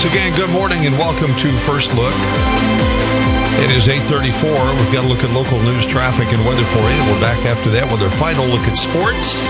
Again, good morning and welcome to First Look. It is 8:34. We've got to look at local news, traffic, and weather for you. We're back after that with our final look at sports.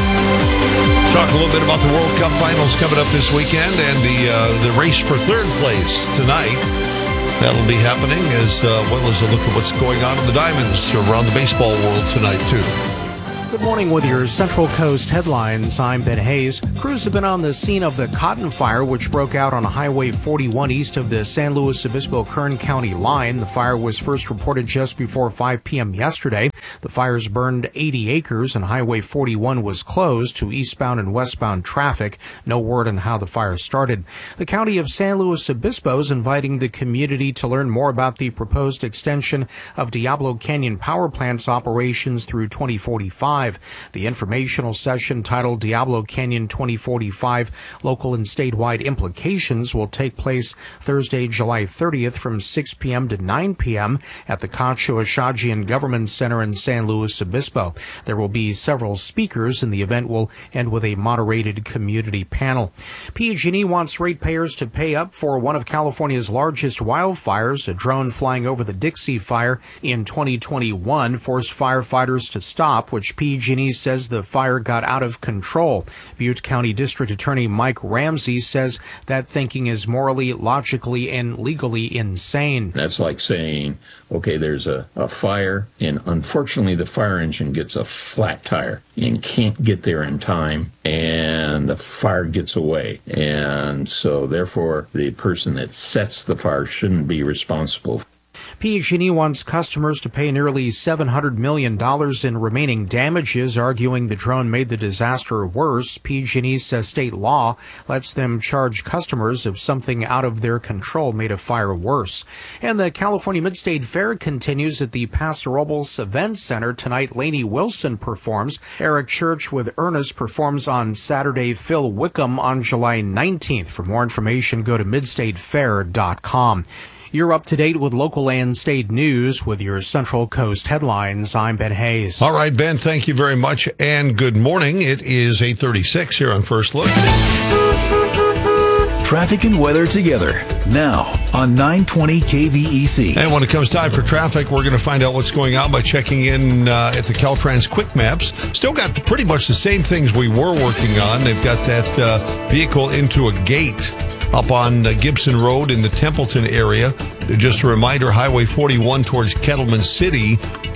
Talk a little bit about the World Cup finals coming up this weekend and the race for third place tonight. That'll be happening as well as a look at what's going on in the diamonds around the baseball world tonight, too. Good morning with your Central Coast headlines. I'm Ben Hayes. Crews have been on the scene of the cotton fire, which broke out on Highway 41 east of the San Luis Obispo-Kern County line. The fire was first reported just before 5 p.m. yesterday. The fires burned 80 acres and Highway 41 was closed to eastbound and westbound traffic. No word on how the fire started. The county of San Luis Obispo is inviting the community to learn more about the proposed extension of Diablo Canyon Power Plant's operations through 2045. The informational session titled Diablo Canyon 2045 Local and Statewide Implications will take place Thursday, July 30th from 6 p.m. to 9 p.m. at the Concho Ashajian Government Center in San Luis Obispo. There will be several speakers, and the event will end with a moderated community panel. PG&E wants ratepayers to pay up for one of California's largest wildfires. A drone flying over the Dixie Fire in 2021 forced firefighters to stop, which PG&E says the fire got out of control. Butte County District Attorney Mike Ramsey says that thinking is morally, logically, and legally insane. That's like saying, okay, there's a fire, and unfortunately the fire engine gets a flat tire and can't get there in time, and the fire gets away. And so therefore the person that sets the fire shouldn't be responsible. PG&E wants customers to pay nearly $700 million in remaining damages, arguing the drone made the disaster worse. PG&E says state law lets them charge customers if something out of their control made a fire worse. And the California Mid-State Fair continues at the Paso Robles Event Center. Tonight, Lainey Wilson performs. Eric Church with Ernest performs on Saturday. Phil Wickham on July 19th. For more information, go to midstatefair.com. You're up to date with local and state news with your Central Coast headlines. I'm Ben Hayes. All right, Ben, thank you very much, and good morning. It is 8:36 here on First Look. Traffic and weather together now on 920 KVEC. And when it comes time for traffic, we're going to find out what's going on by checking in at the Caltrans Quick Maps. Still got pretty much the same things we were working on. They've got that vehicle into a gate up on Gibson Road in the Templeton area. Just a reminder, Highway 41 towards Kettleman City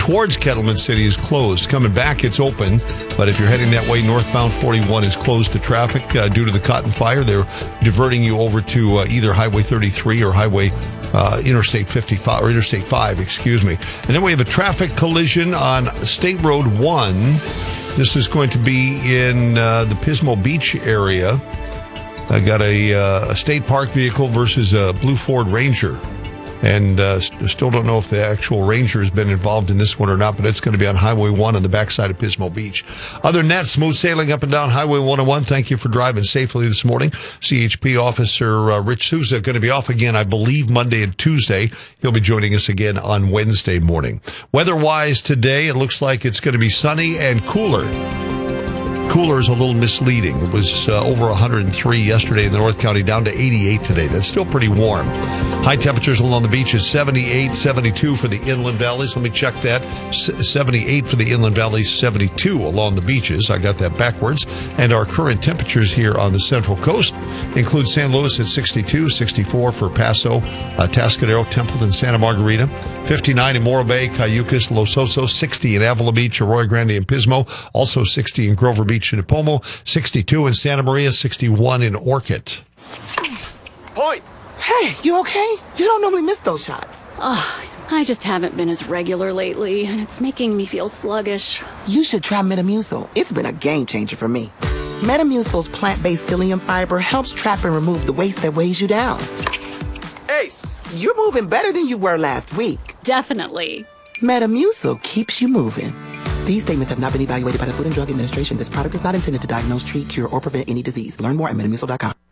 is closed. Coming back, it's open, but if you're heading that way, northbound 41 is closed to traffic due to the cotton fire. They're diverting you over to either Highway 33 or Highway Interstate 55 or Interstate 5, excuse me. And then we have a traffic collision on State Road 1. This is going to be in the Pismo Beach area. I got a state park vehicle versus a blue Ford Ranger. And still don't know if the actual Ranger has been involved in this one or not, but it's going to be on Highway 1 on the backside of Pismo Beach. Other than that, smooth sailing up and down Highway 101. Thank you for driving safely this morning. CHP Officer Rich Souza going to be off again, I believe, Monday and Tuesday. He'll be joining us again on Wednesday morning. Weather-wise today, it looks like it's going to be sunny and cooler. Cooler is a little misleading. It was over 103 yesterday in the North County, down to 88 today. That's still pretty warm. High temperatures along the beaches, 78, 72 for the inland valleys. Let me check that. 78 for the inland valleys, 72 along the beaches. I got that backwards. And our current temperatures here on the Central Coast include San Luis at 62, 64 for Paso, Tascadero, Templeton, Santa Margarita, 59 in Morro Bay, Cayucas, Los Osos, 60 in Avila Beach, Arroyo Grande, and Pismo, also 60 in Grover Beach and Pomo, 62 in Santa Maria, 61 in Orchid. Point! Hey, you okay? You don't normally miss those shots. I just haven't been as regular lately, and it's making me feel sluggish. You should try Metamucil. It's been a game changer for me. Metamucil's plant-based psyllium fiber helps trap and remove the waste that weighs you down. Ace! You're moving better than you were last week. Definitely. Metamucil keeps you moving. These statements have not been evaluated by the Food and Drug Administration. This product is not intended to diagnose, treat, cure, or prevent any disease. Learn more at Metamucil.com.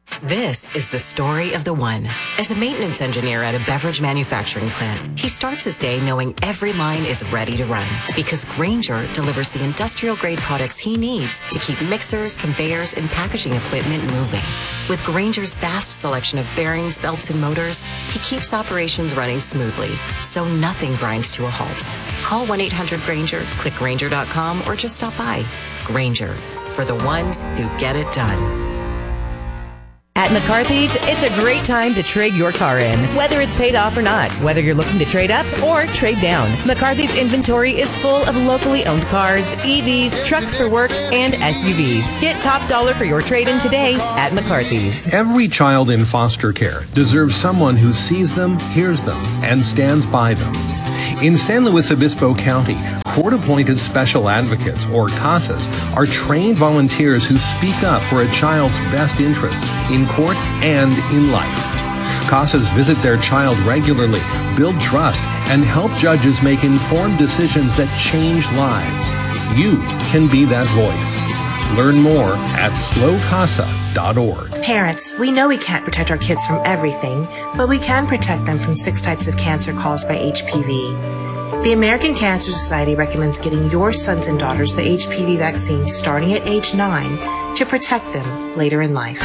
This is the story of the one. As a maintenance engineer at a beverage manufacturing plant, he starts his day knowing every line is ready to run because Grainger delivers the industrial-grade products he needs to keep mixers, conveyors, and packaging equipment moving. With Grainger's vast selection of bearings, belts, and motors, he keeps operations running smoothly, so nothing grinds to a halt. Call 1-800-GRAINGER, click Grainger.com, or just stop by. Grainger, for the ones who get it done. At McCarthy's, it's a great time to trade your car in, whether it's paid off or not, whether you're looking to trade up or trade down. McCarthy's inventory is full of locally owned cars, EVs, trucks for work, and SUVs. Get top dollar for your trade-in today at McCarthy's. Every child in foster care deserves someone who sees them, hears them, and stands by them. In San Luis Obispo County, court-appointed special advocates, or CASAs, are trained volunteers who speak up for a child's best interests in court and in life. CASAs visit their child regularly, build trust, and help judges make informed decisions that change lives. You can be that voice. Learn more at slowcasa.org. Parents, we know we can't protect our kids from everything, but we can protect them from 6 types of cancer caused by HPV. The American Cancer Society recommends getting your sons and daughters the HPV vaccine starting at age 9 to protect them later in life.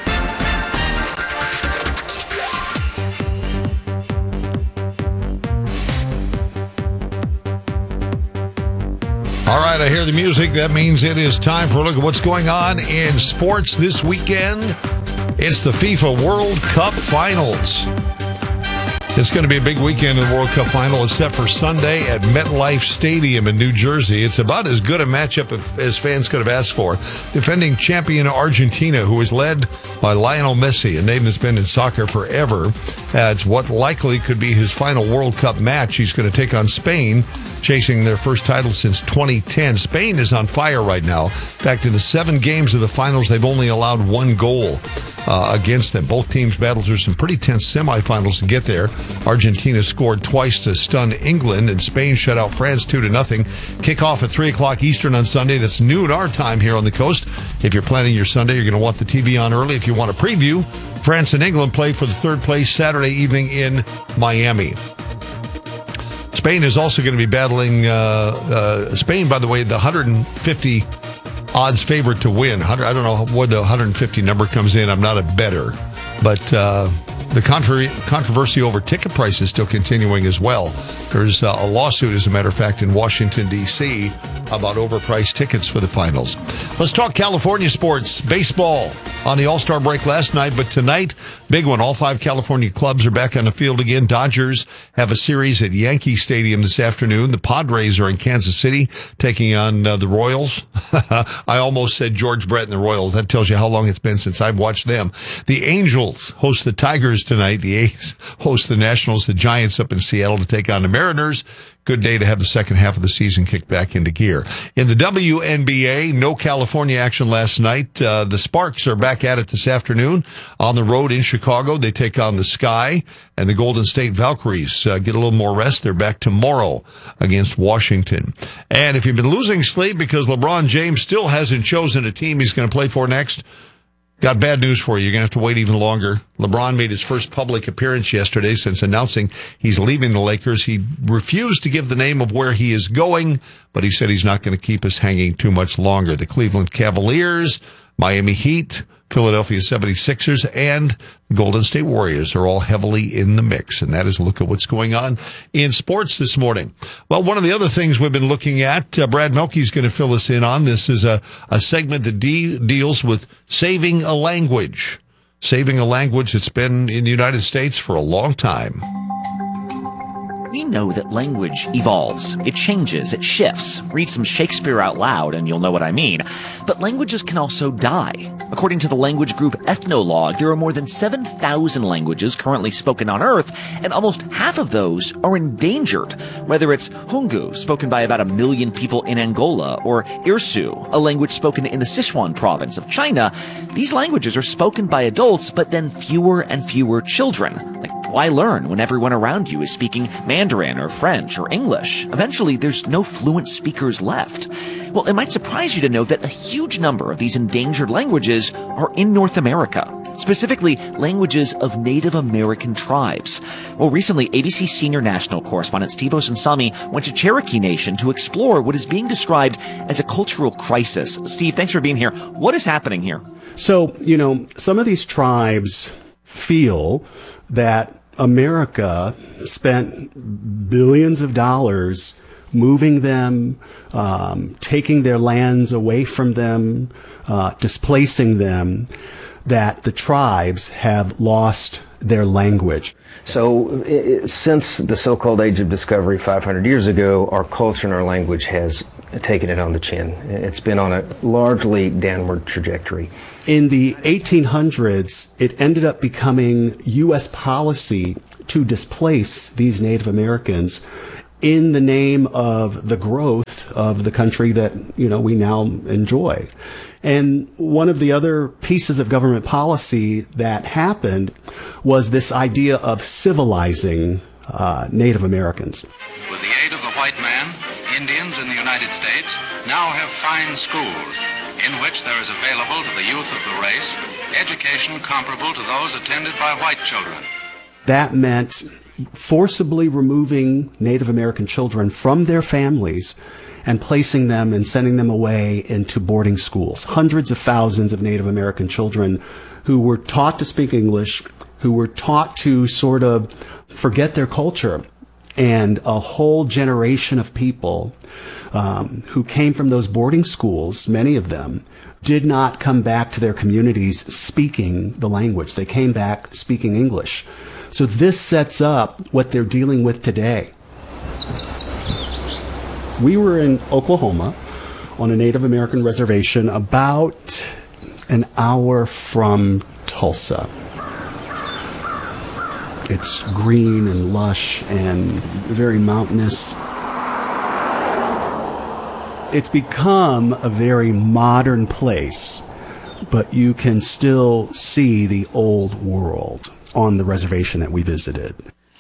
All right, I hear the music. That means it is time for a look at what's going on in sports this weekend. It's the FIFA World Cup Finals. It's going to be a big weekend in the World Cup Final, except for Sunday at MetLife Stadium in New Jersey. It's about as good a matchup as fans could have asked for. Defending champion Argentina, who is led by Lionel Messi, a name that's been in soccer forever. It's what likely could be his final World Cup match. He's going to take on Spain, chasing their first title since 2010. Spain is on fire right now. In fact, in the 7 games of the finals, they've only allowed 1 goal against them. Both teams battled through some pretty tense semifinals to get there. Argentina scored twice to stun England, and Spain shut out France 2-0. Kickoff at 3 o'clock Eastern on Sunday. That's noon our time here on the coast. If you're planning your Sunday, you're going to want the TV on early. If you want a preview, France and England play for the 3rd place Saturday evening in Miami. Spain is also going to be battling Spain, by the way, the 150 odds favorite to win. I don't know where the 150 number comes in. I'm not a bettor. But the controversy over ticket prices is still continuing as well. There's a lawsuit, as a matter of fact, in Washington, D.C. about overpriced tickets for the finals. Let's talk California sports. Baseball on the All-Star break last night, but tonight, big one. All 5 California clubs are back on the field again. Dodgers have a series at Yankee Stadium this afternoon. The Padres are in Kansas City taking on the Royals. I almost said George Brett and the Royals. That tells you how long it's been since I've watched them. The Angels host the Tigers tonight. The A's host the Nationals. The Giants up in Seattle to take on the Mariners. Good day to have the second half of the season kicked back into gear. In the WNBA, no California action last night. The Sparks are back at it this afternoon on the road in Chicago. They take on the Sky, and the Golden State Valkyries get a little more rest. They're back tomorrow against Washington. And if you've been losing sleep because LeBron James still hasn't chosen a team he's going to play for next, got bad news for you. You're going to have to wait even longer. LeBron made his first public appearance yesterday since announcing he's leaving the Lakers. He refused to give the name of where he is going, but he said he's not going to keep us hanging too much longer. The Cleveland Cavaliers, Miami Heat, Philadelphia 76ers, and the Golden State Warriors are all heavily in the mix. And that is a look at what's going on in sports this morning. Well, one of the other things we've been looking at, Brad Melke's going to fill us in on. This is a segment that deals with saving a language. Saving a language that's been in the United States for a long time. We know that language evolves. It changes. It shifts. Read some Shakespeare out loud and you'll know what I mean. But languages can also die. According to the language group Ethnologue, there are more than 7,000 languages currently spoken on Earth, and almost half of those are endangered. Whether it's Hungu, spoken by about 1 million people in Angola, or Irsu, a language spoken in the Sichuan province of China, these languages are spoken by adults, but then fewer and fewer children. Like, why learn when everyone around you is speaking Mandarin or French or English? Eventually, there's no fluent speakers left. Well, it might surprise you to know that a huge number of these endangered languages are in North America. specifically languages of Native American tribes. Well, recently, ABC senior national correspondent Steve Osunsami went to Cherokee Nation to explore what is being described as a cultural crisis. Steve, thanks for being here. What is happening here? So, some of these tribes feel that America spent billions of dollars moving them, taking their lands away from them, displacing them, that the tribes have lost their language. So since the so-called Age of Discovery 500 years ago, our culture and our language has taken it on the chin. It's been on a largely downward trajectory. In the 1800s, it ended up becoming U.S. policy to displace these Native Americans in the name of the growth of the country that, we now enjoy. And one of the other pieces of government policy that happened was this idea of civilizing Native Americans. With the aid of the white man, Indians in the United States now have fine schools in which there is available to the youth of the race education comparable to those attended by white children. That meant forcibly removing Native American children from their families and placing them and sending them away into boarding schools. Hundreds of thousands of Native American children who were taught to speak English, who were taught to sort of forget their culture. And a whole generation of people who came from those boarding schools, many of them, did not come back to their communities speaking the language. They came back speaking English. So this sets up what they're dealing with today. We were in Oklahoma on a Native American reservation about an hour from Tulsa. It's green and lush and very mountainous. It's become a very modern place, but you can still see the old world on the reservation that we visited.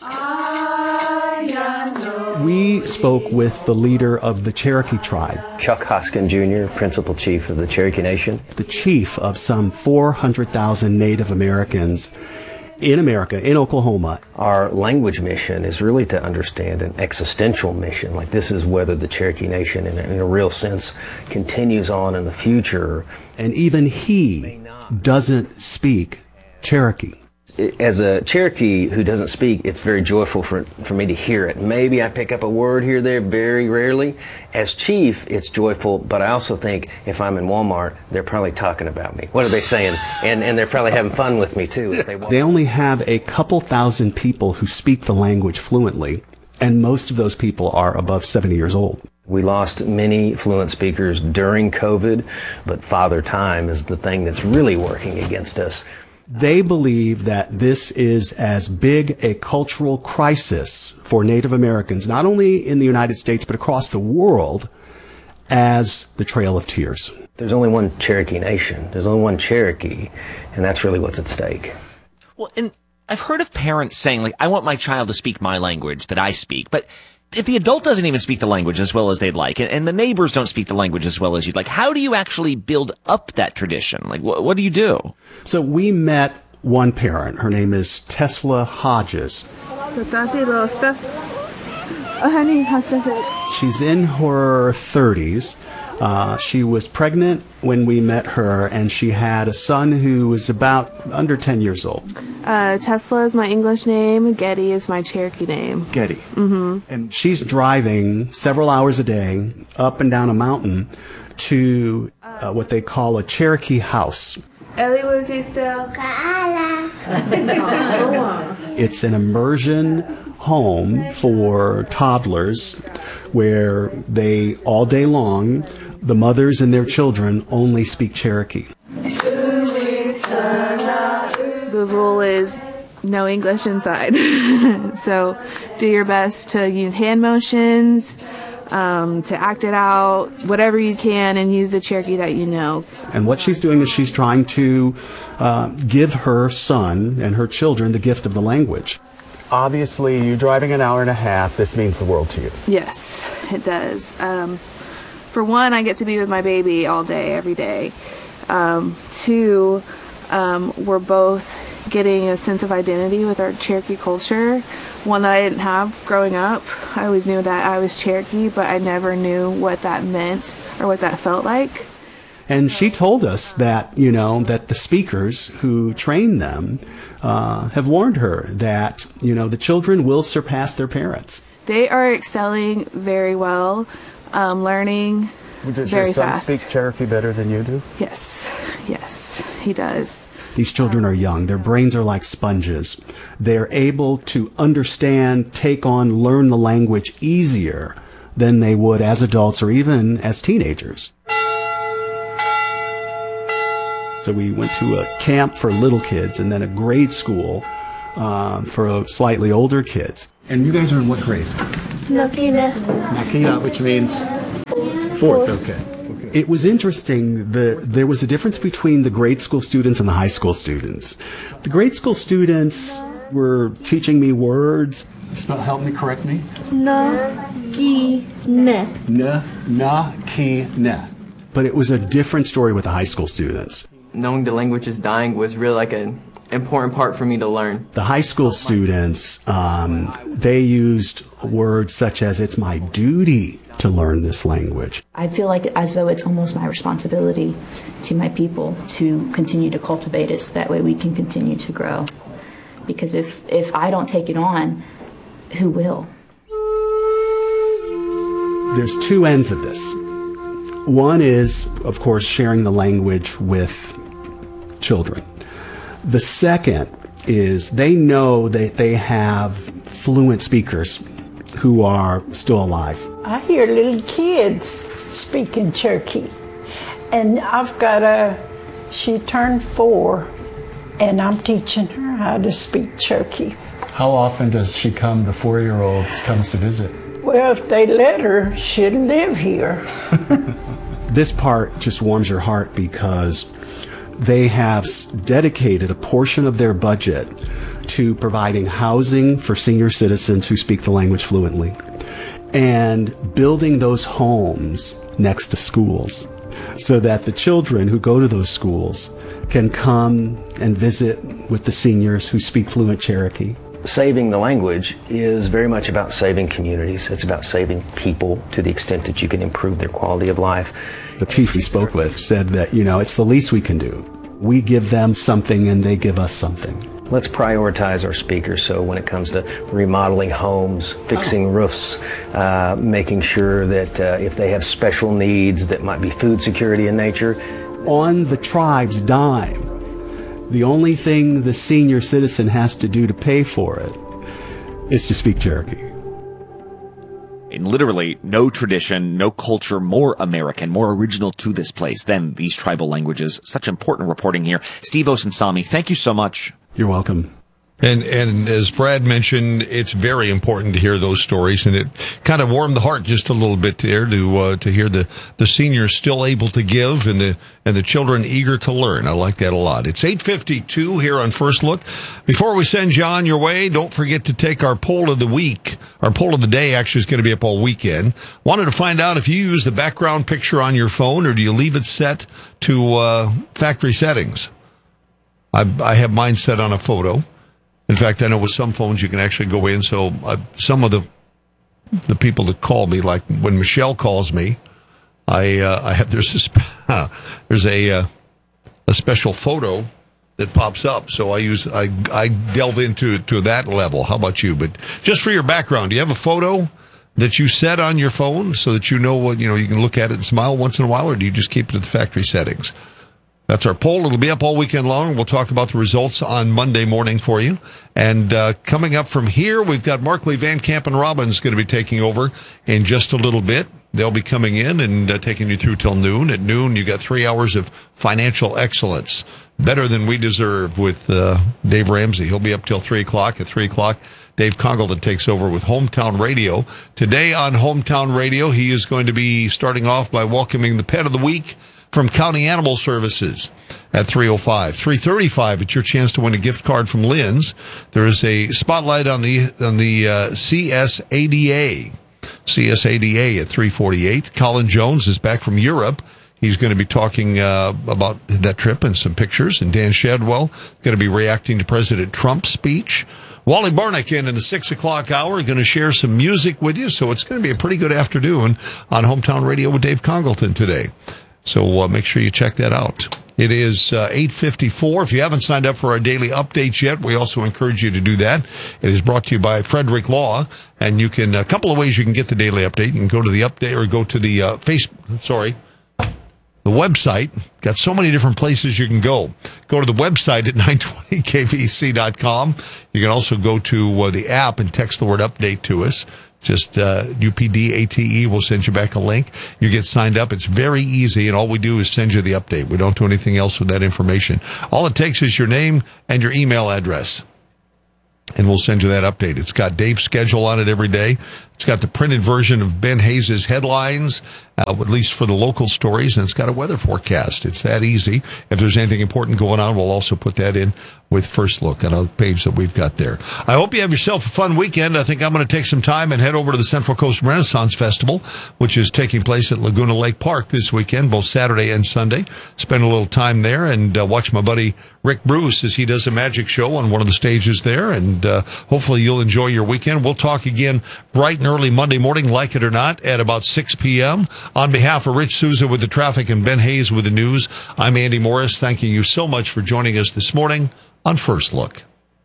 We spoke with the leader of the Cherokee tribe, Chuck Hoskin Jr., Principal Chief of the Cherokee Nation. The chief of some 400,000 Native Americans in America, in Oklahoma. Our language mission is really to understand an existential mission. Like, this is whether the Cherokee Nation, in a real sense, continues on in the future. And even he doesn't speak Cherokee. As a Cherokee who doesn't speak, it's very joyful for me to hear it. Maybe I pick up a word here or there, very rarely. As chief, it's joyful, but I also think if I'm in Walmart, they're probably talking about me. What are they saying? And they're probably having fun with me, too. They only have a couple thousand people who speak the language fluently, and most of those people are above 70 years old. We lost many fluent speakers during COVID, but Father Time is the thing that's really working against us. They believe that this is as big a cultural crisis for Native Americans, not only in the United States, but across the world, as the Trail of Tears. There's only one Cherokee Nation. There's only one Cherokee, and that's really what's at stake. Well, and I've heard of parents saying, like, I want my child to speak my language that I speak, but if the adult doesn't even speak the language as well as they'd like, and the neighbors don't speak the language as well as you'd like, how do you actually build up that tradition? Like, what do you do? So we met one parent. Her name is Tesla Hodges. She's in her 30s. She was pregnant when we met her, and she had a son who was about under 10 years old. Tesla is my English name. Getty is my Cherokee name. Getty. Mm-hmm. And she's driving several hours a day up and down a mountain to what they call a Cherokee house. Ellie, was he still? It's an immersion home for toddlers where they, all day long, the mothers and their children only speak Cherokee. The rule is no English inside. So do your best to use hand motions, to act it out, whatever you can, and use the Cherokee that you know. And what she's doing is she's trying to give her son and her children the gift of the language. Obviously, you're driving an hour and a half. This means the world to you. Yes, it does. For one, I get to be with my baby all day, every day. Two, we're both getting a sense of identity with our Cherokee culture, one that I didn't have growing up. I always knew that I was Cherokee, but I never knew what that meant or what that felt like. And she told us that, that the speakers who train them have warned her that, the children will surpass their parents. They are excelling very well, learning Does very your son fast. speak Cherokee better than you do? Yes, he does. These children are young. Their brains are like sponges. They're able to understand, take on, learn the language easier than they would as adults or even as teenagers. So we went to a camp for little kids and then a grade school for slightly older kids. And you guys are in what grade? Nakina. Nakina, which means fourth. Okay. It was interesting. There was a difference between the grade school students and the high school students. The grade school students were teaching me words. Help me, correct me. Na-ki-ne. Na-ki-ne. But it was a different story with the high school students. Knowing the language is dying was really like an important part for me to learn. The high school students, they used words such as, it's my duty to learn this language. I feel like as though it's almost my responsibility to my people to continue to cultivate it so that way we can continue to grow. Because if I don't take it on, who will? There's two ends of this. One is, of course, sharing the language with children. The second is they know that they have fluent speakers who are still alive. I hear little kids speaking Cherokee. And I've got she turned 4, and I'm teaching her how to speak Cherokee. How often does she come, the 4-year-old comes to visit? Well, if they let her, she'd live here. This part just warms your heart because they have dedicated a portion of their budget to providing housing for senior citizens who speak the language fluently and building those homes next to schools so that the children who go to those schools can come and visit with the seniors who speak fluent Cherokee. Saving the language is very much about saving communities. It's about saving people to the extent that you can improve their quality of life. The chief we spoke with said that, it's the least we can do. We give them something and they give us something. Let's prioritize our speakers. So when it comes to remodeling homes, fixing roofs, making sure that if they have special needs that might be food security in nature. On the tribe's dime, the only thing the senior citizen has to do to pay for it is to speak Cherokee. In literally no tradition, no culture more American, more original to this place than these tribal languages. Such important reporting here. Steve Osunsami, thank you so much. You're welcome. And as Brad mentioned, it's very important to hear those stories, and it kind of warmed the heart just a little bit there to hear the seniors still able to give and the children eager to learn. I like that a lot. It's 8:52 here on First Look. Before we send John your way, don't forget to take our poll of the week. Our poll of the day actually is going to be up all weekend. Wanted to find out if you use the background picture on your phone or do you leave it set to factory settings. I have mine set on a photo. In fact, I know with some phones you can actually go in. So some of the people that call me, like when Michelle calls me, there's a special photo that pops up. So I delve into that level. How about you? But just for your background, do you have a photo that you set on your phone so that you know what you can look at it and smile once in a while, or do you just keep it at the factory settings? That's our poll. It'll be up all weekend long. We'll talk about the results on Monday morning for you. And coming up from here, we've got Markley, Van Camp, and Robbins going to be taking over in just a little bit. They'll be coming in and taking you through till noon. At noon, you got 3 hours of financial excellence, better than we deserve, with Dave Ramsey. He'll be up till 3 o'clock. At 3 o'clock, Dave Congleton takes over with Hometown Radio. Today on Hometown Radio, he is going to be starting off by welcoming the Pet of the Week from County Animal Services at 3:05. 3:35, it's your chance to win a gift card from Lynn's. There is a spotlight on the CSADA. CSADA at 3:48. Colin Jones is back from Europe. He's going to be talking about that trip and some pictures. And Dan Shadwell going to be reacting to President Trump's speech. Wally Barnick in the 6 o'clock hour, going to share some music with you. So it's going to be a pretty good afternoon on Hometown Radio with Dave Congleton today. So make sure you check that out. It is 8:54. If you haven't signed up for our daily updates yet, we also encourage you to do that. It is brought to you by Frederick Law, and you can, a couple of ways you can get the daily update. You can go to the update or go to the the website. Got so many different places you can go. Go to the website at 920kvec.com. You can also go to the app and text the word update to us. Just UPDATE will send you back a link. You get signed up. It's very easy, and all we do is send you the update. We don't do anything else with that information. All it takes is your name and your email address, and we'll send you that update. It's got Dave's schedule on it every day. It's got the printed version of Ben Hayes' headlines, at least for the local stories, and it's got a weather forecast. It's that easy. If there's anything important going on, we'll also put that in with First Look on a page that we've got there. I hope you have yourself a fun weekend. I think I'm going to take some time and head over to the Central Coast Renaissance Festival, which is taking place at Laguna Lake Park this weekend, both Saturday and Sunday. Spend a little time there and watch my buddy Rick Bruce as he does a magic show on one of the stages there, and hopefully you'll enjoy your weekend. We'll talk again bright and early Monday morning, like it or not, at about 6 p.m. On behalf of Rich Souza with the traffic and Ben Hayes with the news, I'm Andy Morris, thanking you so much for joining us this morning on First Look.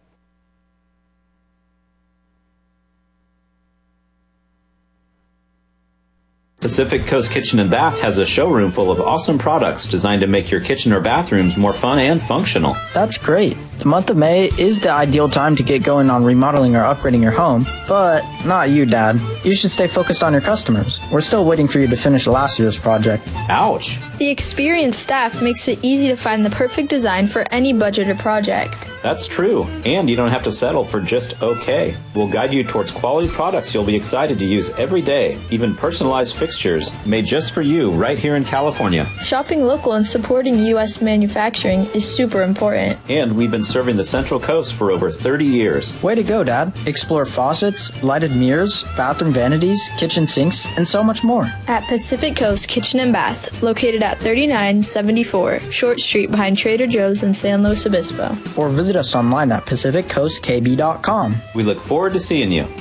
Pacific Coast Kitchen and Bath has a showroom full of awesome products designed to make your kitchen or bathrooms more fun and functional. That's great. The month of May is the ideal time to get going on remodeling or upgrading your home, but not you, Dad. You should stay focused on your customers. We're still waiting for you to finish last year's project. Ouch. The experienced staff makes it easy to find the perfect design for any budget or project. That's true, and you don't have to settle for just okay. We'll guide you towards quality products you'll be excited to use every day, even personalized fixtures made just for you right here in California. Shopping local and supporting U.S. manufacturing is super important. And we've been serving the Central Coast for over 30 years. Way to go, Dad. Explore faucets, lighted mirrors, bathroom vanities, kitchen sinks, and so much more. At Pacific Coast Kitchen and Bath, located at 3974 Short Street behind Trader Joe's in San Luis Obispo. Or visit us online at PacificCoastKB.com. We look forward to seeing you.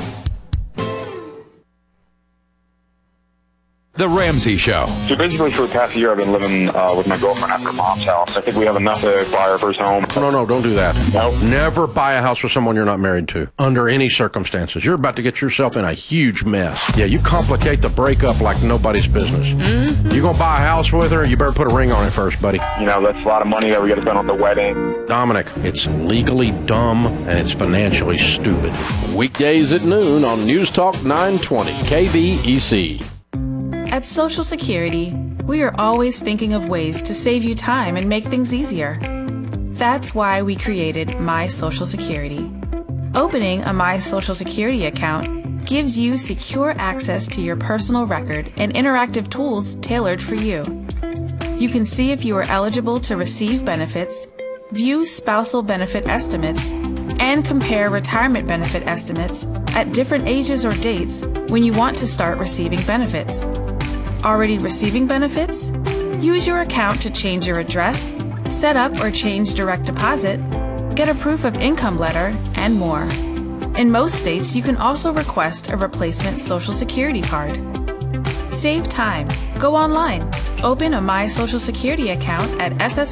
The Ramsey Show. So basically for the past year I've been living with my girlfriend at her mom's house. I think we have enough to buy our first home. No, don't do that. No. Never buy a house with someone you're not married to, under any circumstances. You're about to get yourself in a huge mess. Yeah, you complicate the breakup like nobody's business. Mm-hmm. You gonna buy a house with her, you better put a ring on it first, buddy. You know, that's a lot of money that we gotta spend on the wedding. Dominic, it's legally dumb and it's financially stupid. Weekdays at noon on News Talk 920 KVEC. At Social Security, we are always thinking of ways to save you time and make things easier. That's why we created My Social Security. Opening a My Social Security account gives you secure access to your personal record and interactive tools tailored for you. You can see if you are eligible to receive benefits, view spousal benefit estimates, and compare retirement benefit estimates at different ages or dates when you want to start receiving benefits. Already receiving benefits? Use your account to change your address, set up or change direct deposit, get a proof of income letter, and more. In most states, you can also request a replacement Social Security card. Save time. Go online. Open a My Social Security account at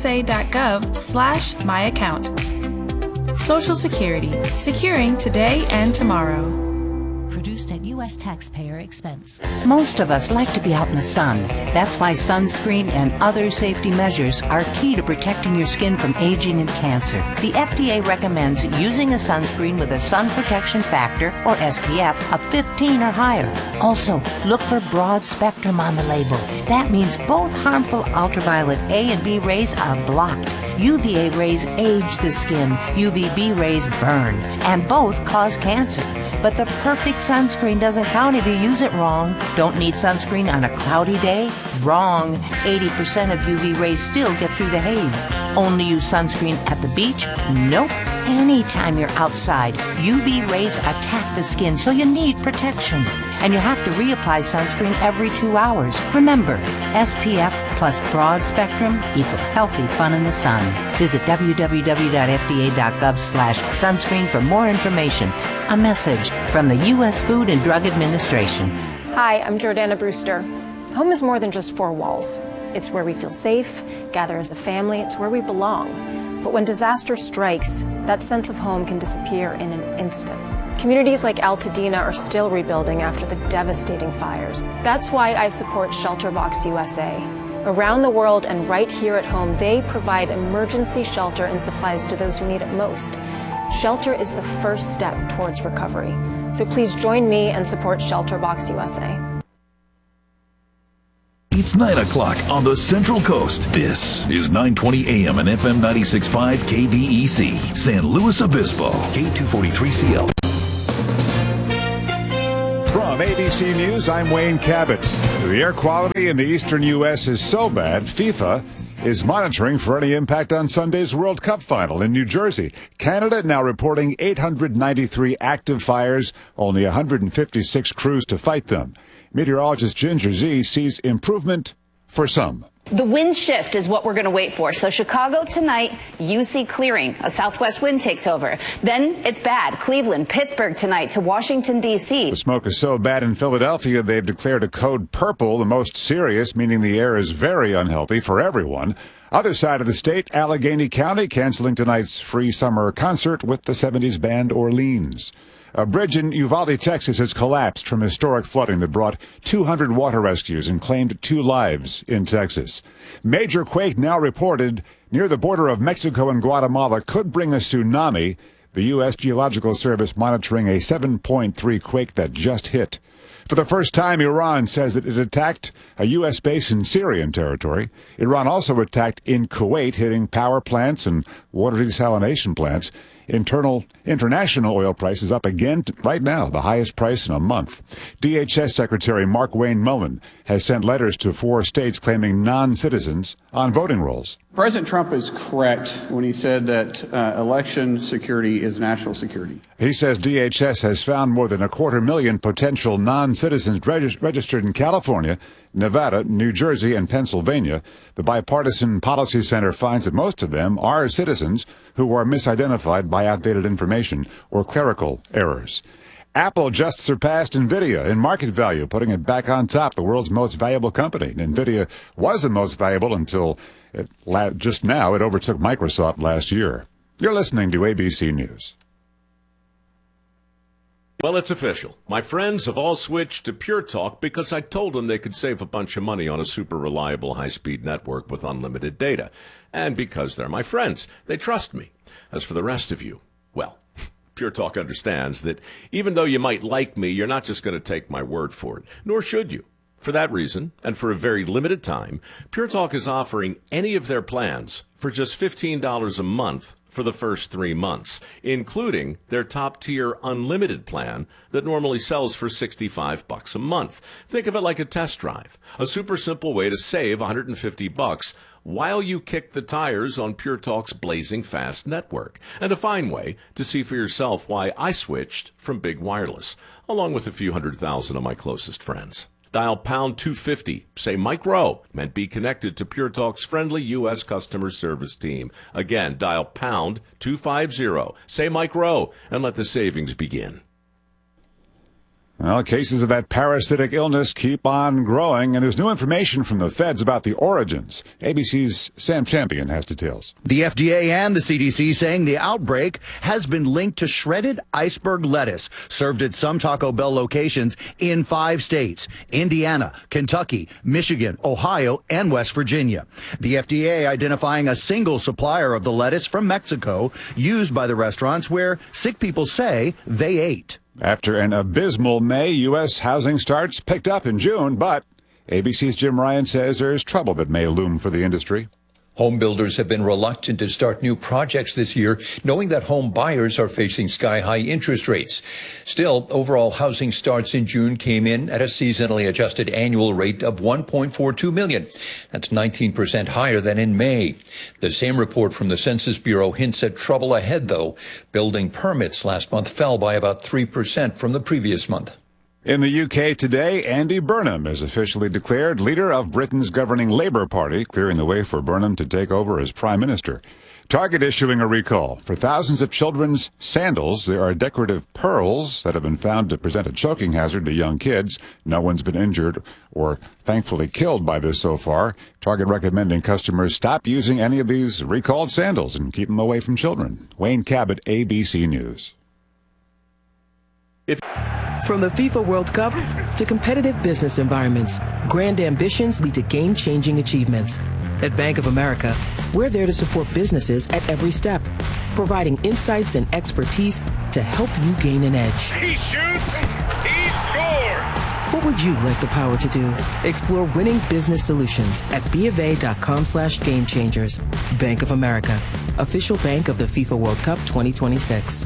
ssa.gov/myaccount. Social Security, securing today and tomorrow. Produced at U.S. taxpayer expense. Most of us like to be out in the sun. That's why sunscreen and other safety measures are key to protecting your skin from aging and cancer. The FDA recommends using a sunscreen with a sun protection factor, or SPF, of 15 or higher. Also, look for broad spectrum on the label. That means both harmful ultraviolet A and B rays are blocked. UVA rays age the skin, UVB rays burn, and both cause cancer. But the perfect sunscreen doesn't count if you use it wrong. Don't need sunscreen on a cloudy day? Wrong. 80% of UV rays still get through the haze. Only use sunscreen at the beach? Nope. Anytime you're outside, UV rays attack the skin, so you need protection. And you have to reapply sunscreen every 2 hours. Remember, SPF plus broad spectrum equal healthy fun in the sun. Visit www.fda.gov/sunscreen for more information. A message from the U.S. Food and Drug Administration. Hi, I'm Jordana Brewster. Home is more than just four walls. It's where we feel safe, gather as a family, it's where we belong. But when disaster strikes, that sense of home can disappear in an instant. Communities like Altadena are still rebuilding after the devastating fires. That's why I support ShelterBox USA. Around the world and right here at home, they provide emergency shelter and supplies to those who need it most. Shelter is the first step towards recovery. So please join me and support ShelterBox USA. It's 9 o'clock on the Central Coast. This is 920 AM and FM 96.5 KVEC, San Luis Obispo, K243CL. From ABC News, I'm Wayne Cabot. The air quality in the eastern U.S. is so bad, FIFA is monitoring for any impact on Sunday's World Cup final in New Jersey. Canada now reporting 893 active fires, only 156 crews to fight them. Meteorologist Ginger Z sees improvement for some. The wind shift is what we're going to wait for. So Chicago tonight, UC clearing. A southwest wind takes over. Then it's bad. Cleveland, Pittsburgh tonight to Washington, D.C. The smoke is so bad in Philadelphia, they've declared a code purple, the most serious, meaning the air is very unhealthy for everyone. Other side of the state, Allegheny County canceling tonight's free summer concert with the 70s band Orleans. A bridge in Uvalde, Texas has collapsed from historic flooding that brought 200 water rescues and claimed 2 lives in Texas. Major quake now reported near the border of Mexico and Guatemala could bring a tsunami. The U.S. Geological Service monitoring a 7.3 quake that just hit. For the first time, Iran says that it attacked a U.S. base in Syrian territory. Iran also attacked in Kuwait, hitting power plants and water desalination plants. International oil prices up again right now, the highest price in a month. DHS Secretary Markwayne Mullin has sent letters to 4 states claiming non-citizens on voting rolls. President Trump is correct when he said that election security is national security. He says DHS has found more than 250,000 potential non-citizens registered in California, Nevada, New Jersey, and Pennsylvania. The Bipartisan Policy Center finds that most of them are citizens who are misidentified by outdated information or clerical errors. Apple just surpassed NVIDIA in market value, putting it back on top, the world's most valuable company. NVIDIA was the most valuable until just now it overtook Microsoft last year. You're listening to ABC News. Well, it's official. My friends have all switched to Pure Talk because I told them they could save a bunch of money on a super reliable high-speed network with unlimited data. And because they're my friends, they trust me. As for the rest of you, well, Pure Talk understands that even though you might like me, you're not just going to take my word for it, nor should you. For that reason, and for a very limited time, Pure Talk is offering any of their plans for just $15 a month for the first 3 months, including their top-tier unlimited plan that normally sells for $65 a month. Think of it like a test drive, a super simple way to save $150 while you kick the tires on Pure Talk's blazing fast network, and a fine way to see for yourself why I switched from big wireless, along with a few 100,000 of my closest friends. Dial pound 250, say Mike Rowe, and be connected to Pure Talk's friendly U.S. customer service team. Again, dial pound 250, say Mike Rowe, and let the savings begin. Well, cases of that parasitic illness keep on growing, and there's new information from the feds about the origins. ABC's Sam Champion has details. The FDA and the CDC saying the outbreak has been linked to shredded iceberg lettuce served at some Taco Bell locations in 5 states: Indiana, Kentucky, Michigan, Ohio, and West Virginia. The FDA identifying a single supplier of the lettuce from Mexico used by the restaurants where sick people say they ate. After an abysmal May, U.S. housing starts picked up in June, but ABC's Jim Ryan says there's trouble that may loom for the industry. Home builders have been reluctant to start new projects this year, knowing that home buyers are facing sky-high interest rates. Still, overall housing starts in June came in at a seasonally adjusted annual rate of 1.42 million. That's 19% higher than in May. The same report from the Census Bureau hints at trouble ahead, though. Building permits last month fell by about 3% from the previous month. In the UK today, Andy Burnham is officially declared leader of Britain's governing Labour Party, clearing the way for Burnham to take over as Prime Minister. Target issuing a recall. For thousands of children's sandals, there are decorative pearls that have been found to present a choking hazard to young kids. No one's been injured or thankfully killed by this so far. Target recommending customers stop using any of these recalled sandals and keep them away from children. Wayne Cabot, ABC News. From the FIFA World Cup to competitive business environments, grand ambitions lead to game-changing achievements. At Bank of America, we're there to support businesses at every step, providing insights and expertise to help you gain an edge. He shoots, he scores! What would you like the power to do? Explore winning business solutions at BofA.com/gamechangers. Bank of America, official bank of the FIFA World Cup 2026.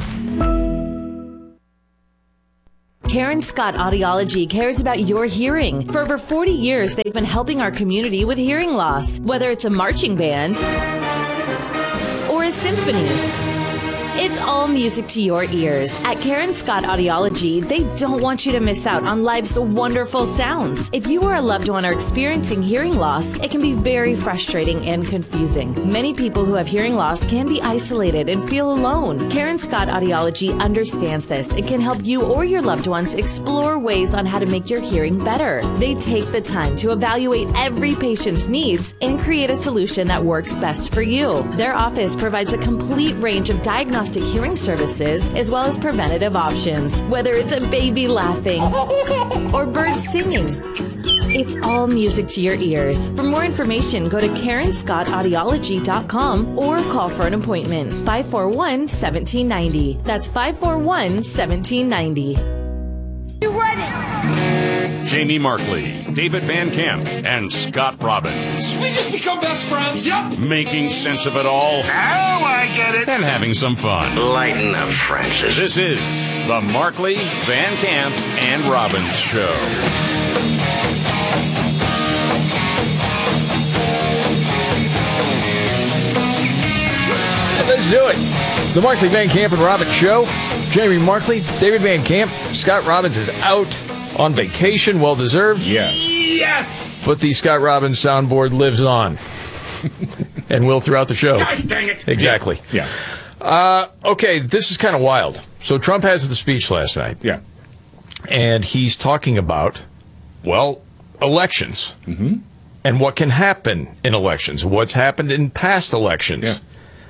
Karen Scott Audiology cares about your hearing. For over 40 years, they've been helping our community with hearing loss, whether it's a marching band or a symphony. It's all music to your ears. At Karen Scott Audiology, they don't want you to miss out on life's wonderful sounds. If you or a loved one are experiencing hearing loss, it can be very frustrating and confusing. Many people who have hearing loss can be isolated and feel alone. Karen Scott Audiology understands this and can help you or your loved ones explore ways on how to make your hearing better. They take the time to evaluate every patient's needs and create a solution that works best for you. Their office provides a complete range of diagnostic hearing services as well as preventative options. Whether it's a baby laughing or birds singing, it's all music to your ears. For more information, go to KarenScottAudiology.com or call for an appointment. 541-1790. That's 541-1790. You ready? Jamie Markley, David Van Camp, and Scott Robbins. We just become best friends. Yep. Making sense of it all. Now I get it. And having some fun. Lighten up, Francis. This is the Markley, Van Camp, and Robbins Show. Let's do it. The Markley, Van Camp, and Robbins Show. Jamie Markley, David Van Camp. Scott Robbins is out on vacation. Well deserved. Yes. But the Scott Robbins soundboard lives on and will throughout the show. Gosh dang it. Exactly. Yeah. Okay, this is kind of wild. So Trump has the speech last night. Yeah. And he's talking about, well, elections. Mm-hmm. And what can happen in elections. What's happened in past elections. Yeah.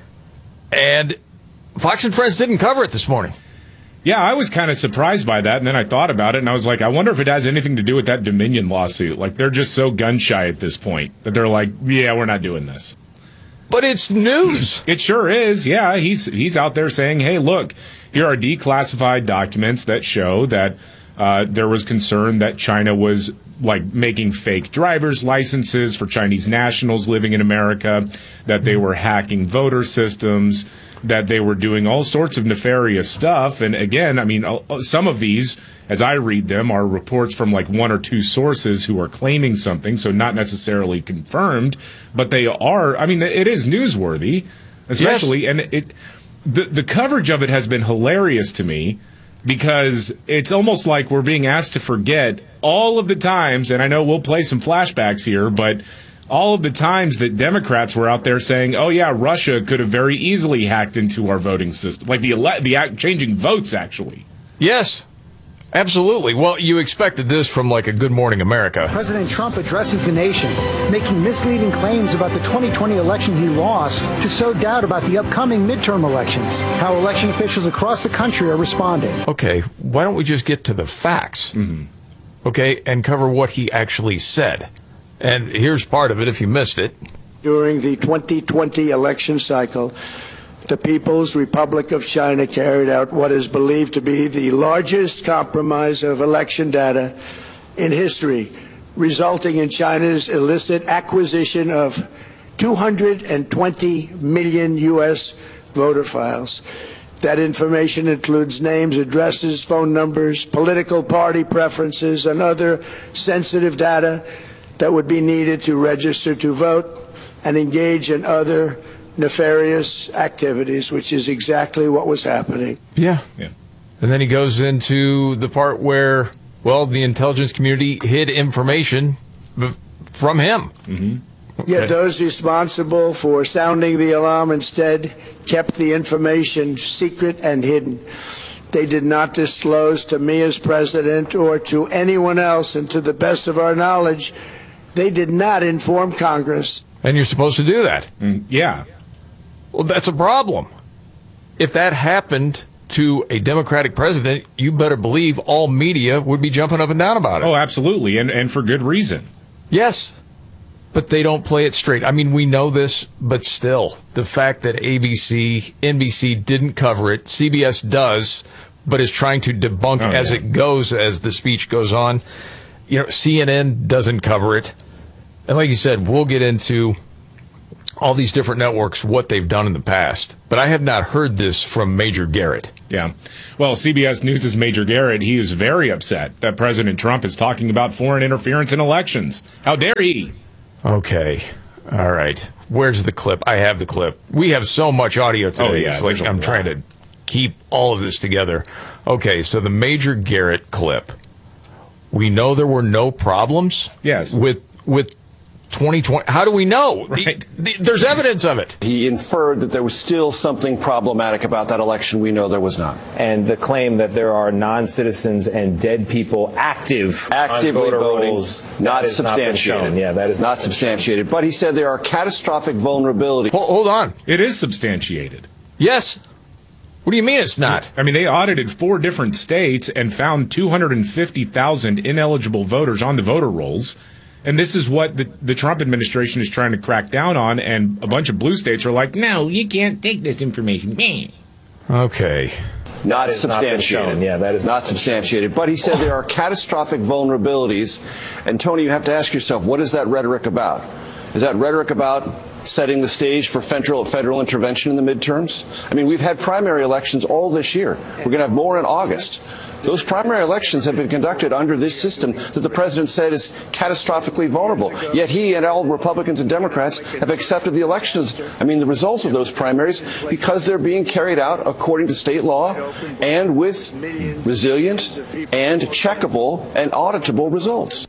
And Fox and Friends didn't cover it this morning. Yeah, I was kind of surprised by that, and then I thought about it, and I was like, I wonder if it has anything to do with that Dominion lawsuit. Like, they're just so gun-shy at this point that they're like, yeah, we're not doing this. But it's news. It sure is. Yeah, he's out there saying, hey, look, here are declassified documents that show that there was concern that China was like making fake driver's licenses for Chinese nationals living in America, that they were hacking voter systems, that they were doing all sorts of nefarious stuff. And again, I mean, some of these, as I read them, are reports from like one or two sources who are claiming something, so not necessarily confirmed, but they are, I mean, it is newsworthy, especially, yes. And the coverage of it has been hilarious to me, because it's almost like we're being asked to forget all of the times, and I know we'll play some flashbacks here, but all of the times that Democrats were out there saying, oh, yeah, Russia could have very easily hacked into our voting system, like the changing votes, actually. Yes, absolutely. Well, you expected this from like a Good Morning America. President Trump addresses the nation, making misleading claims about the 2020 election he lost to sow doubt about the upcoming midterm elections, how election officials across the country are responding. Okay, why don't we just get to the facts, okay, and cover what he actually said. And here's part of it if you missed it. During the 2020 election cycle, the People's Republic of China carried out what is believed to be the largest compromise of election data in history, resulting in China's illicit acquisition of 220 million U.S. voter files. That information includes names, addresses, phone numbers, political party preferences, and other sensitive data that would be needed to register to vote and engage in other nefarious activities, which is exactly what was happening. Yeah. And then he goes into the part where, well, the intelligence community hid information from him. Mm-hmm. Yet those responsible for sounding the alarm instead kept the information secret and hidden. They did not disclose to me as president or to anyone else, and to the best of our knowledge, they did not inform Congress. And you're supposed to do that. Yeah. Well, that's a problem. If that happened to a Democratic president, you better believe all media would be jumping up and down about it. Oh, absolutely, and for good reason. Yes, but they don't play it straight. I mean, we know this, but still, the fact that ABC, NBC didn't cover it, CBS does, but is trying to debunk as it goes, as the speech goes on. You know, CNN doesn't cover it. And like you said, we'll get into all these different networks, what they've done in the past. But I have not heard this from Major Garrett. Yeah. Well, CBS News' Major Garrett, he is very upset that President Trump is talking about foreign interference in elections. How dare he? Okay. All right. Where's the clip? I have the clip. We have so much audio today. Oh, yeah, it's like I'm trying to keep all of this together. Okay, so the Major Garrett clip. We know there were no problems. Yes. With 2020. How do we know? Right. There's evidence of it. He inferred that there was still something problematic about that election. We know there was not. And the claim that there are non-citizens and dead people actively voting, rolls, not substantiated. Yeah, that is not substantiated. But he said there are catastrophic vulnerabilities. Hold on. It is substantiated. Yes. What do you mean it's not? I mean, they audited 4 different states and found 250,000 ineligible voters on the voter rolls. And this is what the Trump administration is trying to crack down on, and a bunch of blue states are like, no, you can't take this information. Okay. Not substantiated. Yeah, that is not substantiated. But he said there are catastrophic vulnerabilities. And, Tony, you have to ask yourself, what is that rhetoric about? Is that rhetoric about setting the stage for federal intervention in the midterms? I mean, we've had primary elections all this year. We're going to have more in August. Those primary elections have been conducted under this system that the president said is catastrophically vulnerable. Yet he and all Republicans and Democrats have accepted the elections, the results of those primaries, because they're being carried out according to state law and with resilient and checkable and auditable results.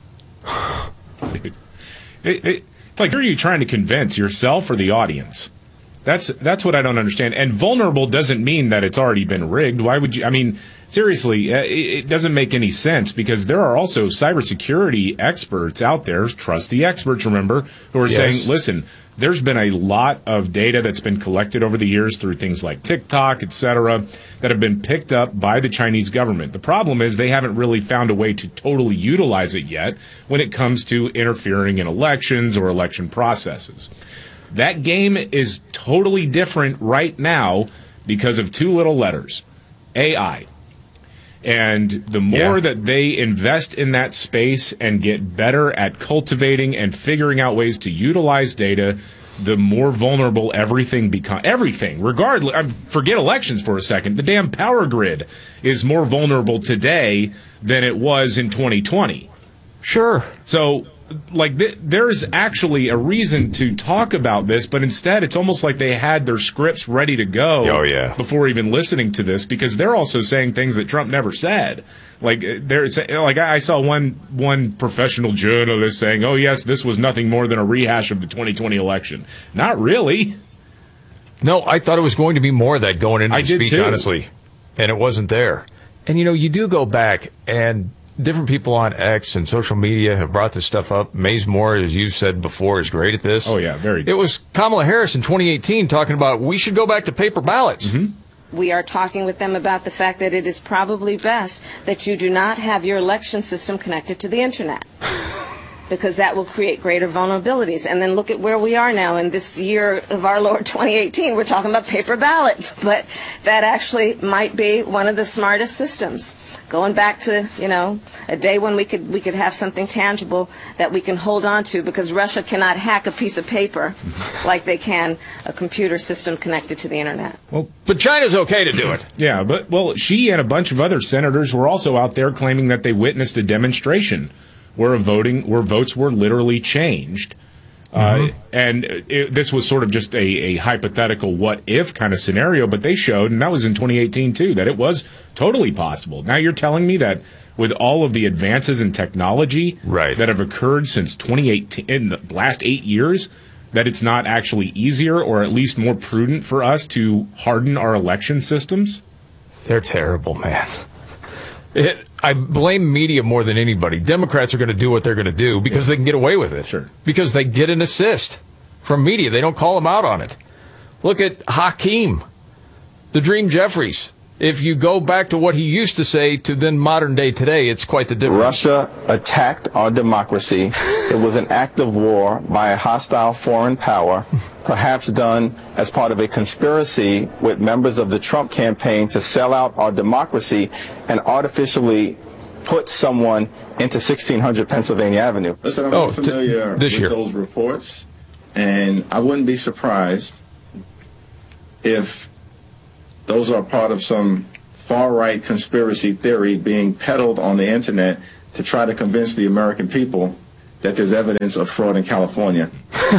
It's like, who are you trying to convince, yourself or the audience? That's what I don't understand. And vulnerable doesn't mean that it's already been rigged. Why would you? I mean, seriously, it doesn't make any sense, because there are also cybersecurity experts out there, trust the experts, remember, who are saying, listen, there's been a lot of data that's been collected over the years through things like TikTok, et cetera, that have been picked up by the Chinese government. The problem is they haven't really found a way to totally utilize it yet when it comes to interfering in elections or election processes. That game is totally different right now because of 2 little letters, AI. And the more that they invest in that space and get better at cultivating and figuring out ways to utilize data, the more vulnerable everything becomes. Everything, regardless. Forget elections for a second. The damn power grid is more vulnerable today than it was in 2020. Sure. So, there's actually a reason to talk about this, but instead it's almost like they had their scripts ready to go before even listening to this, because they're also saying things that Trump never said. I saw one professional journalist saying, oh, yes, this was nothing more than a rehash of the 2020 election. Not really. No, I thought it was going to be more of that going into the speech, too. honestly, and it wasn't there. And, you do go back, and different people on X and social media have brought this stuff up. Maze Moore, as you've said before, is great at this. Oh, yeah, very good. It was Kamala Harris in 2018 talking about we should go back to paper ballots. Mm-hmm. We are talking with them about the fact that it is probably best that you do not have your election system connected to the Internet, because that will create greater vulnerabilities. And then look at where we are now in this year of our Lord 2018. We're talking about paper ballots, but that actually might be one of the smartest systems. Going back to, a day when we could have something tangible that we can hold on to, because Russia cannot hack a piece of paper like they can a computer system connected to the Internet. Well, but China's okay to do it. Yeah, but, she and a bunch of other senators were also out there claiming that they witnessed a demonstration where votes were literally changed And this was sort of just a hypothetical what-if kind of scenario, but they showed, and that was in 2018 too, that it was totally possible. Now you're telling me that with all of the advances in technology that have occurred since 2018, in the last 8 years, that it's not actually easier or at least more prudent for us to harden our election systems? They're terrible, man. I blame media more than anybody. Democrats are going to do what they're going to do because they can get away with it. Sure. Because they get an assist from media. They don't call them out on it. Look at Hakeem, the Dream Jeffries. If you go back to what he used to say to then modern day today, it's quite the difference. Russia attacked our democracy. It was an act of war by a hostile foreign power, perhaps done as part of a conspiracy with members of the Trump campaign to sell out our democracy and artificially put someone into 1600 Pennsylvania Avenue. Listen, I'm not familiar with those reports, and I wouldn't be surprised if those are part of some far-right conspiracy theory being peddled on the internet to try to convince the American people that there's evidence of fraud in California.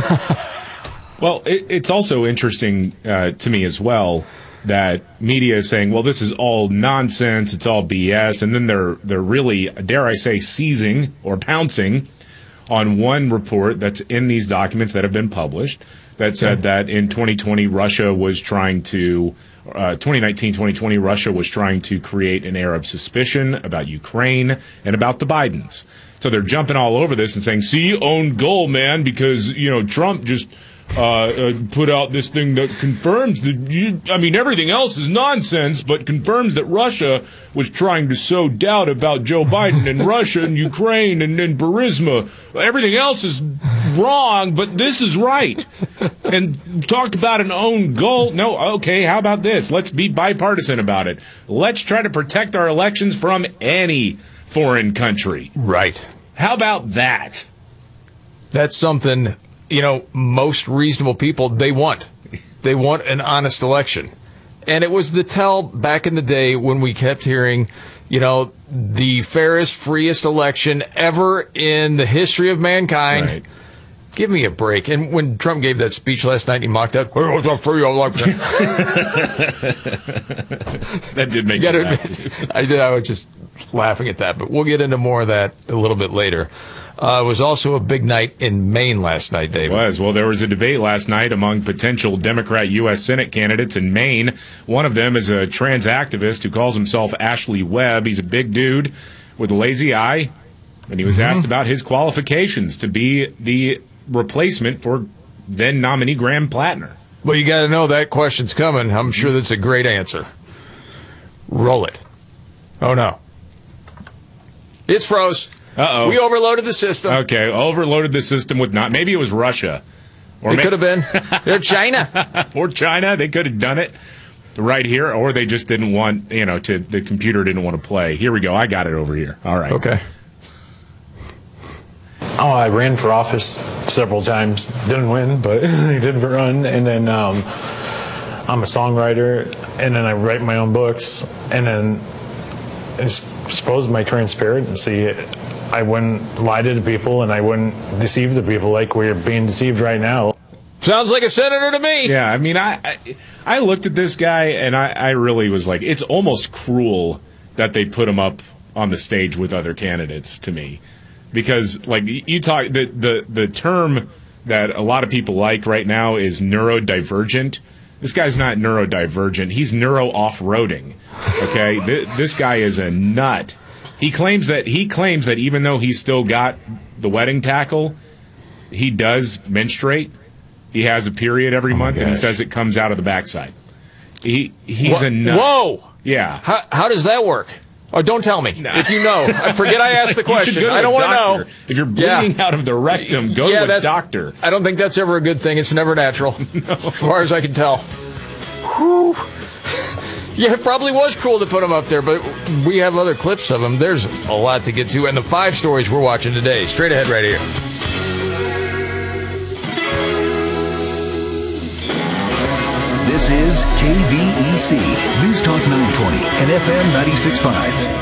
Well, it's also interesting to me as well that media is saying, well, this is all nonsense, it's all BS, and then they're really, dare I say, seizing or pouncing on one report that's in these documents that have been published that said that in 2020 Russia was trying to 2019-2020, Russia was trying to create an air of suspicion about Ukraine and about the Bidens. So they're jumping all over this and saying, see, own goal, man, because, Trump just put out this thing that confirms that, everything else is nonsense, but confirms that Russia was trying to sow doubt about Joe Biden and Russia and Ukraine and Burisma. Everything else is wrong, but this is right. And talked about an own goal. No, okay, how about this? Let's be bipartisan about it. Let's try to protect our elections from any foreign country. Right. How about that? That's something, most reasonable people, they want. They want an honest election. And it was the tell back in the day when we kept hearing, the fairest, freest election ever in the history of mankind. Right. Give me a break. And when Trump gave that speech last night, he mocked out, that did make me laugh. I did. I was just laughing at that. But we'll get into more of that a little bit later. It was also a big night in Maine last night, David. It was. Well, there was a debate last night among potential Democrat U.S. Senate candidates in Maine. One of them is a trans activist who calls himself Ashley Webb. He's a big dude with a lazy eye, and he was asked about his qualifications to be the replacement for then nominee Graham Plattner. Well, you got to know that question's coming. I'm sure that's a great answer. Roll it. Oh, no. It's froze. Uh-oh. We overloaded the system. Okay, overloaded the system with maybe it was Russia. Or it could have been. They're China. Or China. They could have done it right here, or they just didn't want, the computer didn't want to play. Here we go. I got it over here. All right. Okay. Oh, I ran for office several times. Didn't win, but I did run. And then I'm a songwriter, and then I write my own books. And then I suppose my transparency, I wouldn't lie to the people, and I wouldn't deceive the people like we're being deceived right now. Sounds like a senator to me. Yeah, I looked at this guy, and I really was like, it's almost cruel that they put him up on the stage with other candidates to me. Because, you talk, the term that a lot of people like right now is neurodivergent. This guy's not neurodivergent. He's neuro-off-roading. Okay? This guy is a nut. He claims that even though he's still got the wedding tackle, he does menstruate. He has a period every month, and he says it comes out of the backside. He's a nut. Whoa! Yeah. How does that work? Oh, don't tell me. No. If you know. I forget I asked the question. I don't want to know. If you're bleeding out of the rectum, go to a doctor. I don't think that's ever a good thing. It's never natural, as far as I can tell. Whew. Yeah, it probably was cruel to put him up there, but we have other clips of him. There's a lot to get to, and the 5 stories we're watching today. Straight ahead right here. This is KVEC, News Talk 920 and FM 96.5.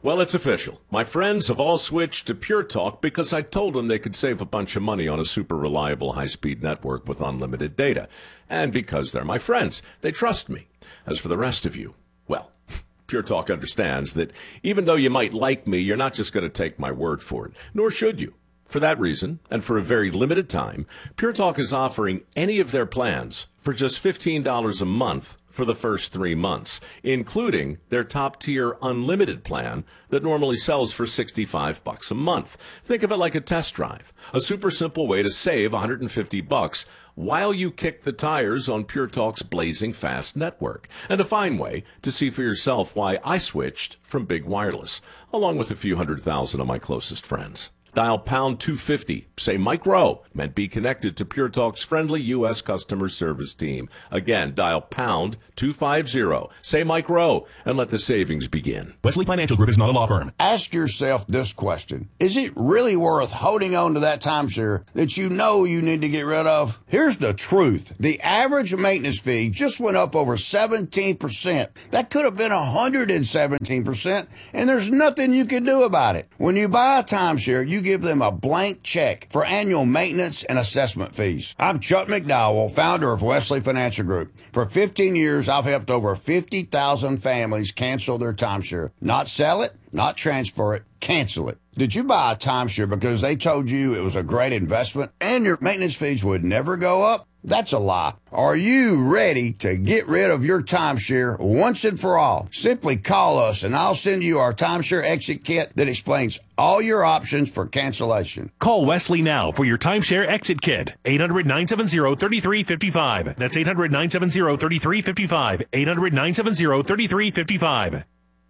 Well, it's official. My friends have all switched to Pure Talk because I told them they could save a bunch of money on a super reliable high-speed network with unlimited data. And because they're my friends, they trust me. As for the rest of you, well, Pure Talk understands that even though you might like me, you're not just going to take my word for it, nor should you. For that reason, and for a very limited time, Pure Talk is offering any of their plans for just $15 a month for the first 3 months, including their top-tier unlimited plan that normally sells for $65 a month. Think of it like a test drive, a super simple way to save $150 while you kick the tires on Pure Talk's blazing fast network, and a fine way to see for yourself why I switched from Big Wireless, along with a few 100,000 of my closest friends. Dial pound 250, say Mike Rowe, and be connected to Pure Talk's friendly U.S. customer service team. Again, dial pound 250, say Mike Rowe, and let the savings begin. Wesley Financial Group is not a law firm. Ask yourself this question. Is it really worth holding on to that timeshare that you know you need to get rid of? Here's the truth. The average maintenance fee just went up over 17%. That could have been 117%, and there's nothing you can do about it. When you buy a timeshare, you give them a blank check for annual maintenance and assessment fees. I'm Chuck McDowell, founder of Wesley Financial Group. For 15 years, I've helped over 50,000 families cancel their timeshare. Not sell it, not transfer it, cancel it. Did you buy a timeshare because they told you it was a great investment and your maintenance fees would never go up? That's a lie. Are you ready to get rid of your timeshare once and for all? Simply call us and I'll send you our timeshare exit kit that explains all your options for cancellation. Call Wesley now for your timeshare exit kit. 800-970-3355. That's 800-970-3355. 800-970-3355.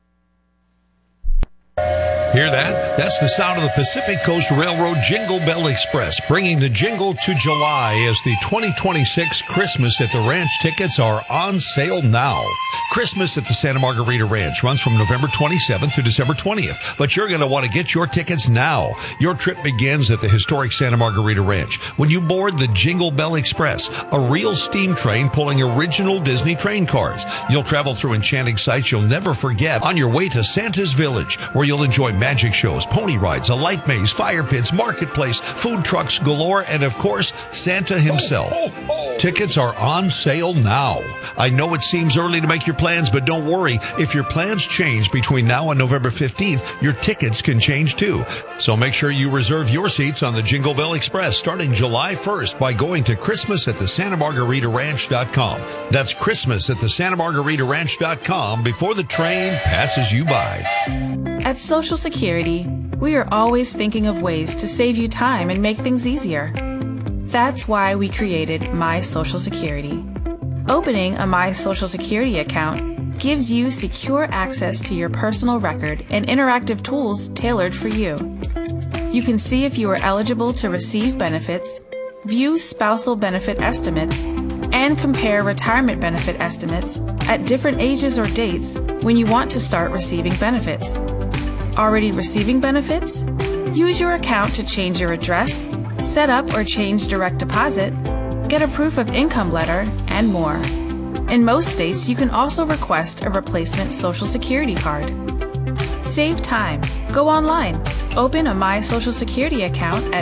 Hear that? That's the sound of the Pacific Coast Railroad Jingle Bell Express, bringing the jingle to July as the 2026 Christmas at the Ranch tickets are on sale now. Christmas at the Santa Margarita Ranch runs from November 27th to December 20th, but you're going to want to get your tickets now. Your trip begins at the historic Santa Margarita Ranch when you board the Jingle Bell Express, a real steam train pulling original Disney train cars. You'll travel through enchanting sights you'll never forget on your way to Santa's Village, where you'll enjoy magic shows, pony rides, a light maze, fire pits, marketplace, food trucks galore, and of course, Santa himself. Tickets are on sale now. I know it seems early to make your plans, but don't worry. If your plans change between now and November 15th, your tickets can change too. So make sure you reserve your seats on the Jingle Bell Express starting July 1st by going to ChristmasAtTheSantaMargaritaRanch.com. That's ChristmasAtTheSantaMargaritaRanch.com before the train passes you by. At Social Security, we are always thinking of ways to save you time and make things easier. That's why we created My Social Security. Opening a My Social Security account gives you secure access to your personal record and interactive tools tailored for you. You can see if you are eligible to receive benefits, view spousal benefit estimates, and compare retirement benefit estimates at different ages or dates when you want to start receiving benefits. Already receiving benefits? Use your account to change your address, set up or change direct deposit, get a proof of income letter, and more. In most states, you can also request a replacement Social Security card. Save time. Go online. Open a My Social Security account at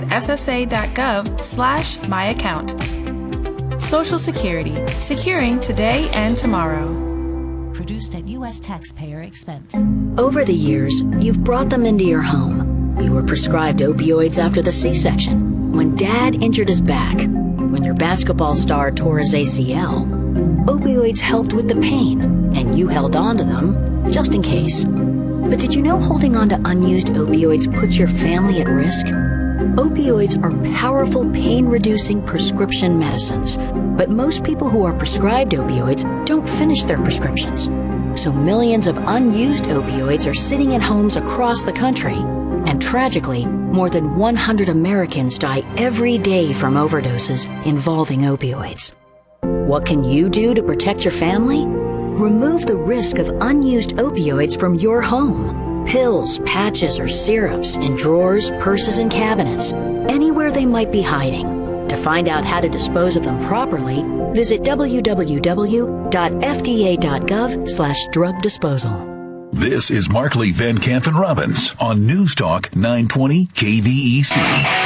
ssa.gov/myaccount. Social Security. Securing today and tomorrow. Produced at U.S. taxpayer expense. Over the years, you've brought them into your home. You were prescribed opioids after the C-section, when Dad injured his back, when your basketball star tore his ACL. Opioids helped with the pain, and you held on to them just in case. But did you know holding on to unused opioids puts your family at risk? Opioids are powerful pain-reducing prescription medicines, but most people who are prescribed opioids don't finish their prescriptions. So millions of unused opioids are sitting in homes across the country. And tragically, more than 100 Americans die every day from overdoses involving opioids. What can you do to protect your family? Remove the risk of unused opioids from your home. Pills, patches, or syrups in drawers, purses, and cabinets, anywhere they might be hiding. To find out how to dispose of them properly, visit www.fda.gov/drug disposal. This is Markley, Van Camp, and Robbins on News Talk 920 KVEC.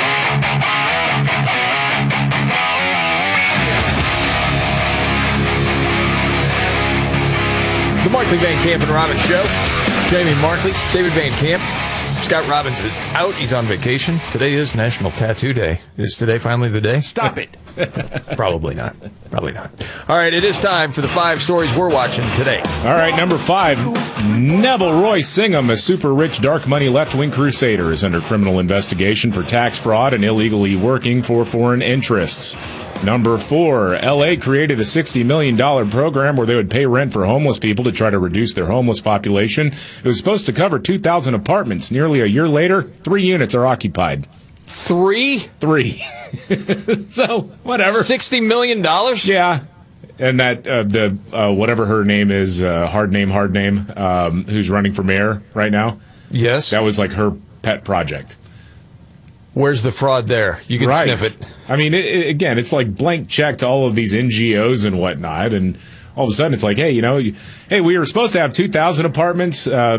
The Markley, Van Camp, and Robbins Show. Jamie Markley, David Van Camp. Scott Robbins is out. He's on vacation. Today is National Tattoo Day. Is today finally the day? Stop it. Probably not. Probably not. All right, it is time for the 5 stories we're watching today. All right, number 5. Neville Roy Singham, a super rich dark money left-wing crusader, is under criminal investigation for tax fraud and illegally working for foreign interests. Number 4, L.A. created a $60 million program where they would pay rent for homeless people to try to reduce their homeless population. It was supposed to cover 2,000 apartments. Nearly a year later, 3 units are occupied. 3? 3. So, whatever. $60 million? Yeah. And that, whatever her name is, hard name, who's running for mayor right now. Yes. That was like her pet project. Where's the fraud there? You can sniff it. I mean, again, it's like blank check to all of these NGOs and whatnot, and all of a sudden it's like, hey, we were supposed to have 2,000 apartments.